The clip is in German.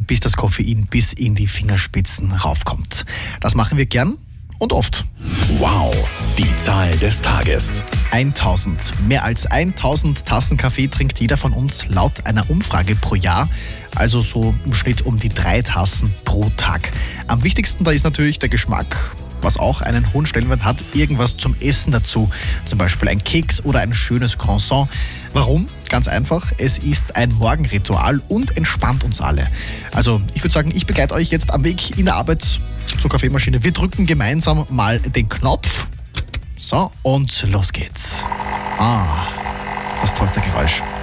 bis das Koffein bis in die Fingerspitzen raufkommt. Das machen wir gern und oft. Wow, die Zahl des Tages. 1000. Mehr als 1000 Tassen Kaffee trinkt jeder von uns laut einer Umfrage pro Jahr. Also so im Schnitt um die 3 Tassen pro Tag. Am wichtigsten da ist natürlich der Geschmack, was auch einen hohen Stellenwert hat, irgendwas zum Essen dazu. Zum Beispiel ein Keks oder ein schönes Croissant. Warum? Ganz einfach, es ist ein Morgenritual und entspannt uns alle. Also ich würde sagen, ich begleite euch jetzt am Weg in der Arbeit zur Kaffeemaschine. Wir drücken gemeinsam mal den Knopf. So, und los geht's. Das tollste Geräusch.